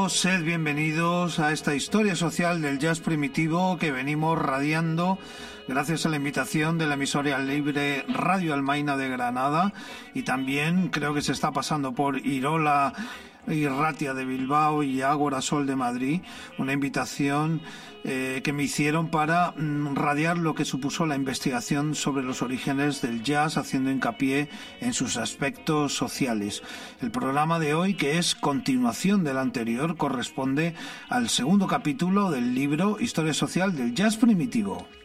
Sed bienvenidos a esta historia social del jazz primitivo que venimos radiando gracias a la invitación de la emisora libre Radio Almaina de Granada, y también creo que se está pasando por Irola y Ratia de Bilbao y Ágora Sol de Madrid, una invitación que me hicieron para radiar lo que supuso la investigación sobre los orígenes del jazz, haciendo hincapié en sus aspectos sociales. El programa de hoy, que es continuación del anterior, corresponde al segundo capítulo del libro Historia Social del Jazz Primitivo.